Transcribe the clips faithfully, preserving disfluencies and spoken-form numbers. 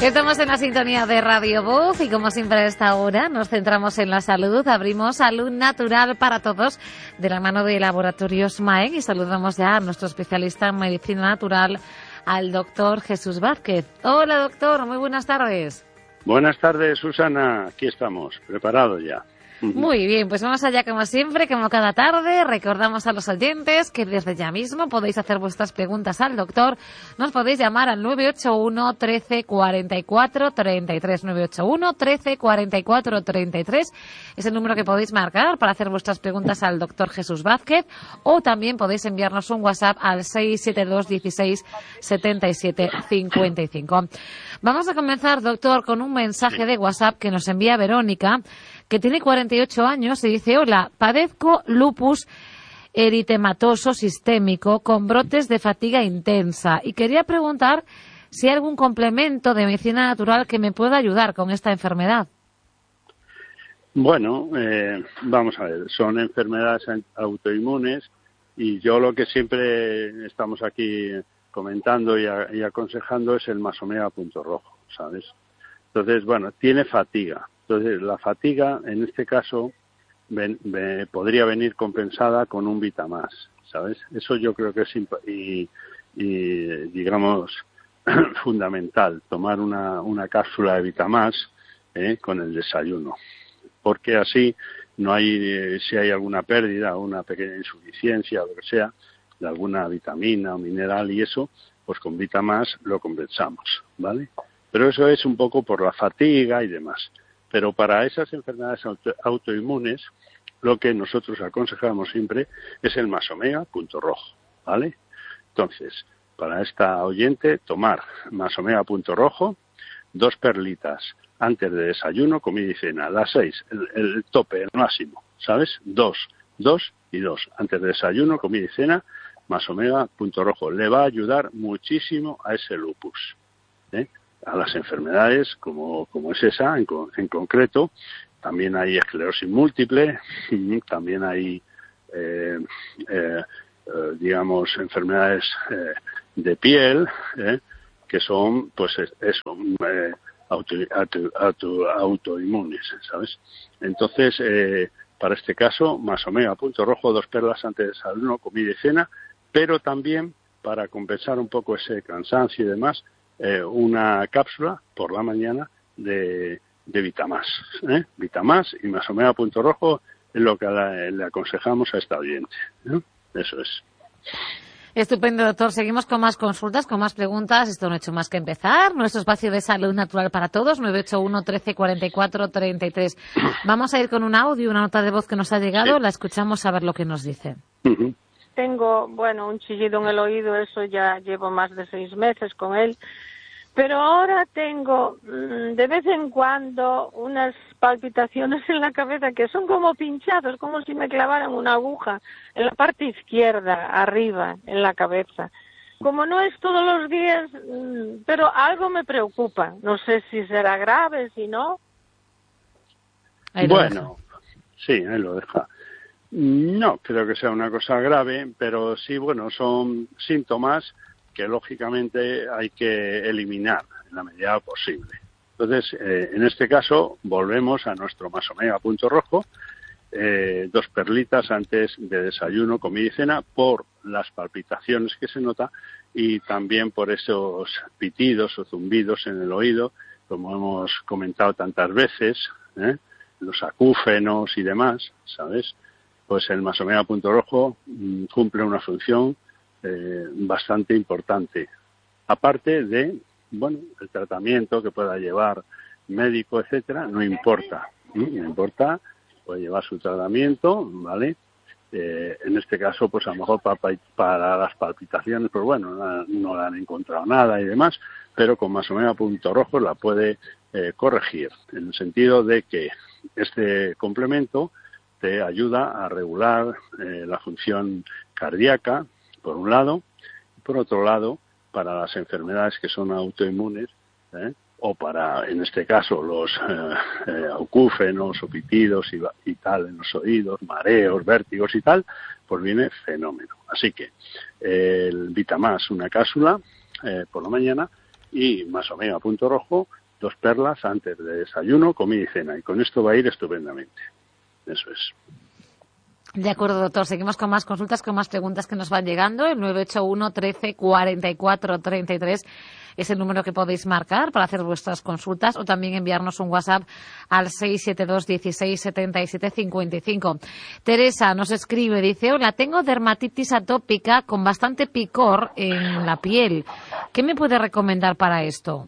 Estamos en la sintonía de Radio Voz y como siempre a esta hora nos centramos en la salud. Abrimos Salud Natural para Todos de la mano de Laboratorios Maen y saludamos ya a nuestro especialista en medicina natural, al doctor Jesús Vázquez. Hola doctor, muy buenas tardes. Buenas tardes Susana, aquí estamos, preparados ya. Muy bien, pues vamos allá como siempre, como cada tarde. Recordamos a los oyentes que desde ya mismo podéis hacer vuestras preguntas al doctor. Nos podéis llamar al nueve ocho uno, trece, cuarenta y cuatro, treinta y tres. nueve ocho uno, trece, cuarenta y cuatro, treinta y tres es el número que podéis marcar para hacer vuestras preguntas al doctor Jesús Vázquez. O también podéis enviarnos un WhatsApp al seis siete dos, dieciséis, setenta y siete, cincuenta y cinco. Vamos a comenzar, doctor, con un mensaje de WhatsApp que nos envía Verónica, que tiene cuarenta y ocho años y dice: hola, padezco lupus eritematoso sistémico con brotes de fatiga intensa y quería preguntar si hay algún complemento de medicina natural que me pueda ayudar con esta enfermedad. Bueno, eh, vamos a ver, son enfermedades autoinmunes y yo lo que siempre estamos aquí comentando y, a, y aconsejando es el Masomega punto rojo, ¿sabes? Entonces, bueno, tiene fatiga. Entonces, la fatiga, en este caso, ven, ven, podría venir compensada con un Vitamás, ¿sabes? Eso yo creo que es, y, y digamos, fundamental, tomar una, una cápsula de Vitamás eh, con el desayuno. Porque así, no hay, eh, si hay alguna pérdida o una pequeña insuficiencia o lo que sea, de alguna vitamina o mineral y eso, pues con Vitamás lo compensamos, ¿vale? Pero eso es un poco por la fatiga y demás. Pero para esas enfermedades auto, autoinmunes, lo que nosotros aconsejamos siempre es el Masomega punto rojo, ¿vale? Entonces, para esta oyente, tomar Masomega punto rojo, dos perlitas antes de desayuno, comida y cena, las seis, el, el tope, el máximo, ¿sabes? Dos, dos y dos, antes de desayuno, comida y cena, Masomega punto rojo. Le va a ayudar muchísimo a ese lupus, ¿eh? A las enfermedades como, como es esa en, en concreto. También hay esclerosis múltiple, también hay, eh, eh, eh, digamos, enfermedades eh, de piel, eh, que son, pues, eso, eh, auto, auto, auto, autoinmunes, ¿sabes? Entonces, eh, para este caso, Masomega punto rojo, dos perlas antes de desayuno, comida y cena, pero también para compensar un poco ese cansancio y demás, Eh, una cápsula por la mañana de, de Vitamás, ¿eh? Vitamás y Masomega punto rojo es lo que la, le aconsejamos a esta oyente, ¿eh? Eso es. Estupendo, doctor. Seguimos con más consultas, con más preguntas. Esto no ha hecho más que empezar. Nuestro espacio de salud natural para todos, nueve ocho uno, trece, cuarenta y cuatro, treinta y tres. Vamos a ir con un audio, una nota de voz que nos ha llegado. Sí. La escuchamos a ver lo que nos dice. Uh-huh. Tengo, bueno, un chillido en el oído, eso ya llevo más de seis meses con él. Pero ahora tengo de vez en cuando unas palpitaciones en la cabeza que son como pinchados, como si me clavaran una aguja en la parte izquierda, arriba, en la cabeza. Como no es todos los días, pero algo me preocupa. No sé si será grave, si no. Bueno, sí, ahí lo deja. No creo que sea una cosa grave, pero sí, bueno, son síntomas que lógicamente hay que eliminar en la medida posible. Entonces, eh, en este caso, volvemos a nuestro Masomega punto rojo, eh, dos perlitas antes de desayuno, comida y cena, por las palpitaciones que se nota y también por esos pitidos o zumbidos en el oído, como hemos comentado tantas veces, ¿eh? Los acúfenos y demás, ¿sabes? Pues el Masomega punto rojo mmm, cumple una función Eh, bastante importante, aparte de, bueno, el tratamiento que pueda llevar médico, etcétera, no importa, ¿sí? No importa, puede llevar su tratamiento, ¿vale? Eh, en este caso, pues a lo mejor para, para las palpitaciones, pues bueno, no, no le han encontrado nada y demás, pero con Masomega punto rojo la puede eh, corregir, en el sentido de que este complemento te ayuda a regular eh, la función cardíaca, por un lado, y por otro lado, para las enfermedades que son autoinmunes, ¿eh? O para, en este caso, los eh, eh, acúfenos o pitidos y, y tal en los oídos, mareos, vértigos y tal, pues viene fenómeno. Así que eh, el Vitamás, una cápsula eh, por la mañana, y más omega punto rojo, dos perlas antes de desayuno, comida y cena. Y con esto va a ir estupendamente. Eso es. De acuerdo, doctor. Seguimos con más consultas, con más preguntas que nos van llegando. El nueve ocho uno, trece, cuarenta y cuatro, treinta y tres es el número que podéis marcar para hacer vuestras consultas o también enviarnos un WhatsApp al seis siete dos, dieciséis, setenta y siete, cincuenta y cinco. Teresa nos escribe, dice, hola, tengo dermatitis atópica con bastante picor en la piel. ¿Qué me puede recomendar para esto?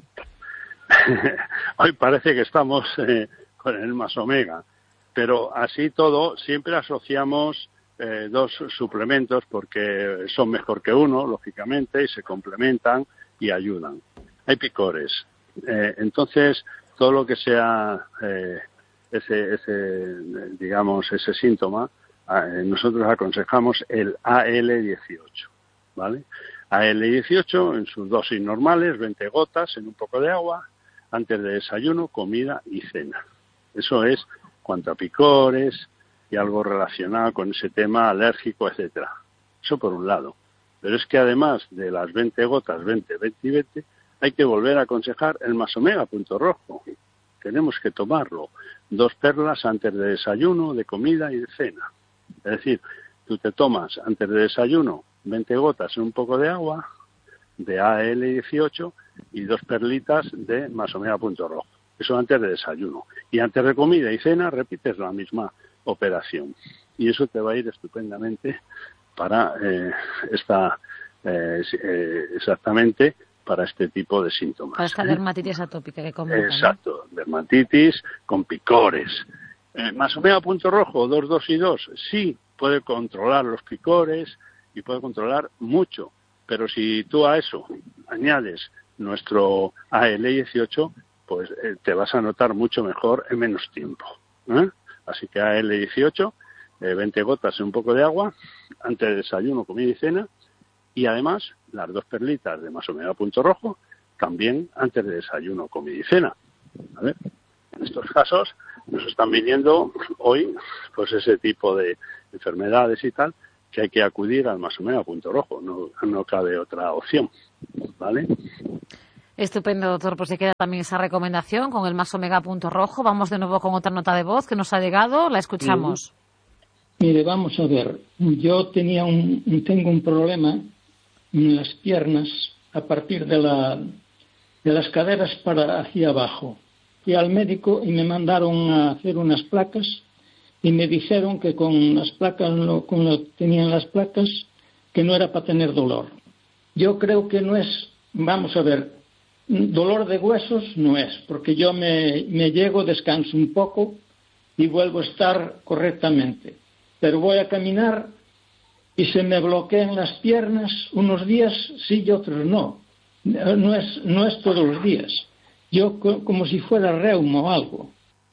Hoy parece que estamos eh, con el más omega. Pero así todo, siempre asociamos eh, dos suplementos porque son mejor que uno, lógicamente, y se complementan y ayudan. Hay picores. Eh, entonces, todo lo que sea eh, ese, ese, digamos, ese síntoma, eh, nosotros aconsejamos el A L dieciocho, ¿vale? A L dieciocho en sus dosis normales, veinte gotas en un poco de agua, antes de desayuno, comida y cena. Eso es cuanto a picores y algo relacionado con ese tema alérgico, etcétera. Eso por un lado. Pero es que además de las veinte gotas, veinte, veinte y veinte, hay que volver a aconsejar el más omega punto rojo. Tenemos que tomarlo. Dos perlas antes de desayuno, de comida y de cena. Es decir, tú te tomas antes de desayuno veinte gotas en un poco de agua, de A L dieciocho y dos perlitas de más omega punto rojo. Eso antes de desayuno. Y antes de comida y cena repites la misma operación. Y eso te va a ir estupendamente para eh, esta, eh, eh, exactamente para este tipo de síntomas. Para esta dermatitis atópica que comentan. Exacto, ¿no? Dermatitis con picores. Eh, más omega punto rojo, dos, dos y dos, sí, puede controlar los picores y puede controlar mucho. Pero si tú a eso añades nuestro A L dieciocho, pues eh, te vas a notar mucho mejor en menos tiempo. ¿eh? Así que A L dieciocho, eh, veinte gotas en un poco de agua, antes de desayuno, comida y cena, y además las dos perlitas de más omega punto rojo, también antes de desayuno, comida y cena. ¿Vale? En estos casos nos están viniendo hoy pues ese tipo de enfermedades y tal, que hay que acudir al más omega punto rojo, no, no cabe otra opción. ¿Vale? Estupendo, doctor. Pues se queda también esa recomendación con el más omega punto rojo. Vamos de nuevo con otra nota de voz que nos ha llegado. La escuchamos. Mire, vamos a ver. Yo tenía un, tengo un problema en las piernas a partir de, la, de las caderas para hacia abajo. Fui al médico y me mandaron a hacer unas placas y me dijeron que con las placas, con lo que tenían las placas, que no era para tener dolor. Yo creo que no es, vamos a ver, dolor de huesos no es, porque yo me, me llego, descanso un poco y vuelvo a estar correctamente. Pero voy a caminar y se me bloquean las piernas unos días sí y otros no. No es, no es todos los días. Yo como si fuera reuma o algo.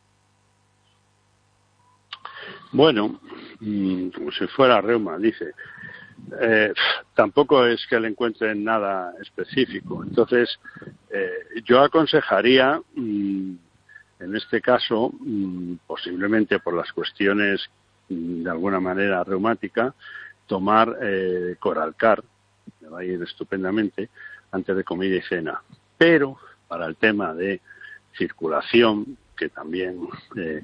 Bueno, como si fuera reuma, dice. Eh, tampoco es que le encuentren nada específico. Entonces, eh, yo aconsejaría, mmm, en este caso, mmm, posiblemente por las cuestiones mmm, de alguna manera reumática, tomar eh, Coralcar, que va a ir estupendamente, antes de comida y cena. Pero para el tema de circulación, que también eh,